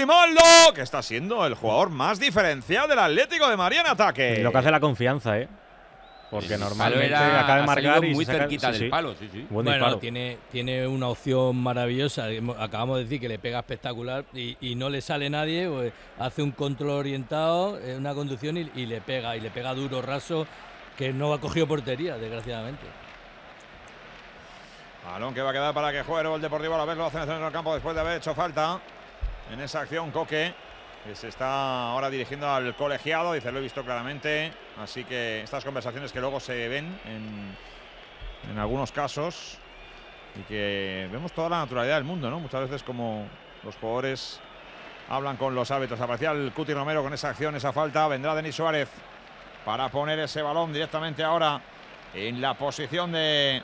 Grimaldo, que está siendo el jugador más diferencial del Atlético de Madrid en ataque. Y lo que hace la confianza, porque normalmente acaba de marcar y muy saca, cerquita del palo. Bueno, tiene una opción maravillosa. Acabamos de decir que le pega espectacular y no le sale nadie. Pues hace un control orientado, una conducción y le pega duro, raso, que no ha cogido portería, desgraciadamente. Balón que va a quedar para que juegue el Deportivo Alavés, lo hace en el centro del campo después de haber hecho falta en esa acción. Coque, que se está ahora dirigiendo al colegiado, dice, lo he visto claramente. Así que estas conversaciones que luego se ven en algunos casos y que vemos toda la naturalidad del mundo, ¿no? Muchas veces como los jugadores hablan con los árbitros. Aparecía el Cuti Romero con esa acción, esa falta. Vendrá Denis Suárez para poner ese balón directamente ahora en la posición de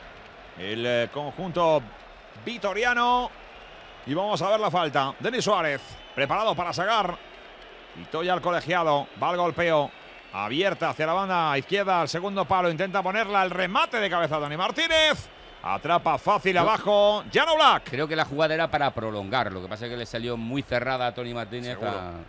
el conjunto vitoriano. Y vamos a ver la falta. Denis Suárez, preparado para sacar. Pitó ya al colegiado. Va al golpeo. Abierta hacia la banda izquierda, al segundo palo. Intenta ponerla al remate de cabeza Toni Martínez. Atrapa fácil abajo. Jan Oblak. Creo que la jugada era para prolongar. Lo que pasa es que le salió muy cerrada a Toni Martínez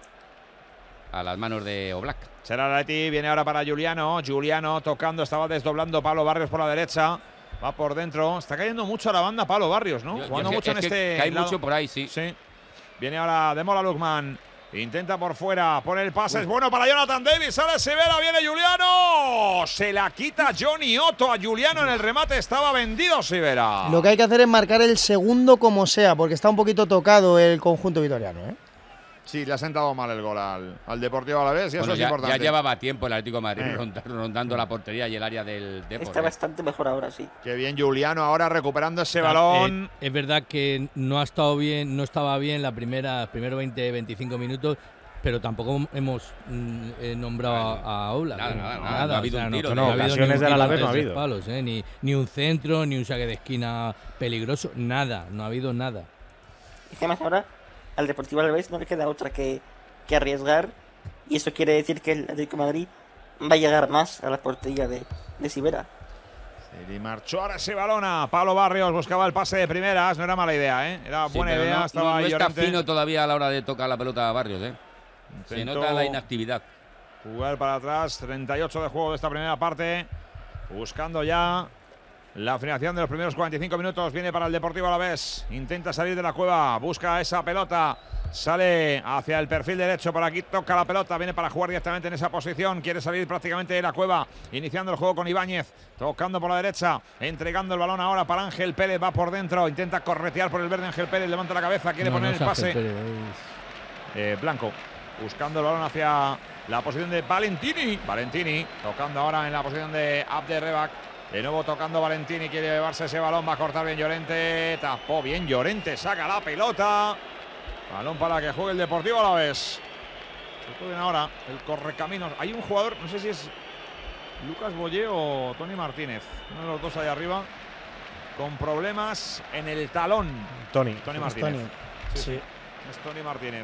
a las manos de Oblak. Será Leti. Viene ahora para Juliano. Juliano tocando. Estaba desdoblando Pablo Barrios por la derecha. Va por dentro. Está cayendo mucho a la banda Pablo Barrios, ¿no? Jugando mucho en este Cae lado. mucho por ahí, sí. Viene ahora Demola Lookman. Intenta por fuera. Pone el pase. Es bueno para Jonathan Davis. Sale Sivera. Viene Juliano. Se la quita Johnny Otto a Juliano en el remate. Estaba vendido Sivera. Lo que hay que hacer es marcar el segundo como sea, porque está un poquito tocado el conjunto vitoriano, Sí, le ha sentado mal el gol al Deportivo Alavés y eso es importante. Ya llevaba tiempo el Atlético de Madrid rondando la portería y el área del Deportivo. Está bastante mejor ahora, sí. Qué bien Juliano ahora recuperando ese balón. Es verdad que no estaba bien los primeros 20-25 minutos, pero tampoco hemos nombrado a Oblak. Nada. No ha habido un tiro. No, ocasiones del Alavés no ha habido. Palos, ni un centro, ni un saque de esquina peligroso. Nada, no ha habido nada. Y además ahora al Deportivo Alavés no le queda otra que arriesgar, y eso quiere decir que el Atlético de Madrid va a llegar más a la portería de Sivera. Y marchó ahora ese balón a Pablo Barrios, buscaba el pase de primeras, no era mala idea, Era buena idea, estaba no está Llorente. fino todavía a la hora de tocar la pelota a Barrios, Se nota la inactividad. Jugar para atrás, 38 de juego de esta primera parte, buscando ya la finalización de los primeros 45 minutos. Viene para el Deportivo Alavés, intenta salir de la cueva, busca esa pelota, sale hacia el perfil derecho, por aquí toca la pelota, viene para jugar directamente en esa posición, quiere salir prácticamente de la cueva, iniciando el juego con Ibáñez, tocando por la derecha, entregando el balón ahora para Ángel Pérez, va por dentro, intenta corretear por el verde Ángel Pérez, levanta la cabeza, quiere poner el pase. Blanco, buscando el balón hacia la posición de Valentini, tocando ahora en la posición de Abderrebak. De nuevo tocando Valentini, quiere llevarse ese balón, va a cortar bien Llorente, tapó bien Llorente, saca la pelota. Balón para que juegue el Deportivo Alavés. Se pueden ahora el correcaminos. Hay un jugador, no sé si es Lucas Boyé o Toni Martínez, uno de los dos ahí arriba, con problemas en el talón. Toni Martínez. Sí. Es Toni Martínez.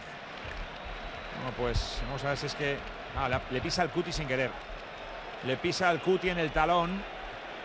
Bueno, pues vamos a ver si es que le pisa el Cuti sin querer. Le pisa el Cuti en el talón.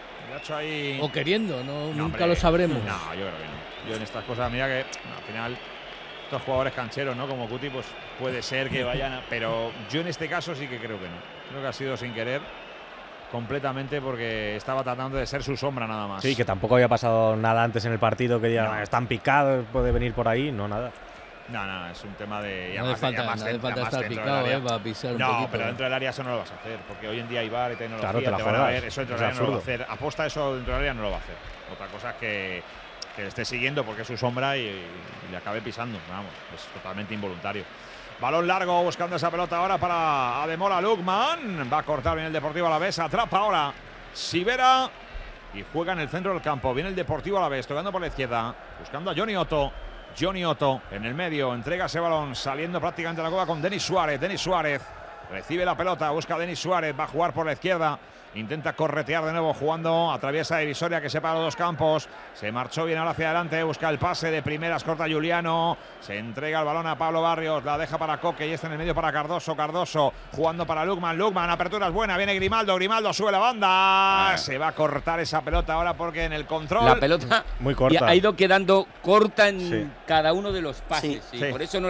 Ahí. O queriendo, nunca lo sabremos. No, yo creo que no. Yo en estas cosas, mira que al final estos jugadores cancheros, ¿no? Como Cuti, pues puede ser que vayan pero yo en este caso sí que creo que no. Creo que ha sido sin querer completamente, porque estaba tratando de ser su sombra nada más. Sí, que tampoco había pasado nada antes en el partido que digan, están picados, puede venir por ahí, no, nada. No, es un tema de. No hace falta estar picado, va a pisar un poquito. No, pero dentro del área eso no lo vas a hacer, porque hoy en día hay VAR y tecnología, claro, te van a ver, eso dentro del área no lo va a hacer. Aposta eso dentro del área no lo va a hacer. Otra cosa es que le esté siguiendo porque es su sombra y le acabe pisando. Vamos, es totalmente involuntario. Balón largo buscando esa pelota ahora para Ademola Lookman. Va a cortar bien el Deportivo Alavés. Atrapa ahora Sivera y juega en el centro del campo. Viene el Deportivo Alavés tocando por la izquierda, buscando a Johnny Otto. Johnny Otto en el medio, entrega ese balón, saliendo prácticamente a la cueva con Denis Suárez. Denis Suárez recibe la pelota, busca a Denis Suárez, va a jugar por la izquierda, intenta corretear de nuevo jugando, atraviesa divisoria que separa los dos campos, se marchó bien ahora hacia adelante, busca el pase de primeras, corta Juliano, se entrega el balón a Pablo Barrios, la deja para Coque y está en el medio para Cardoso, jugando para Lookman, apertura es buena, viene Grimaldo sube la banda, se va a cortar esa pelota ahora porque en el control la pelota muy corta, ha ido quedando corta en cada uno de los pases, sí. Por eso no